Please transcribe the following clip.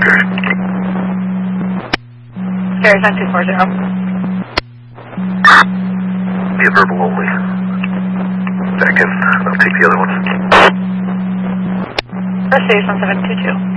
Carriage 9240. Be a verbal only. Back in. I'll take the other ones. First stage 1722.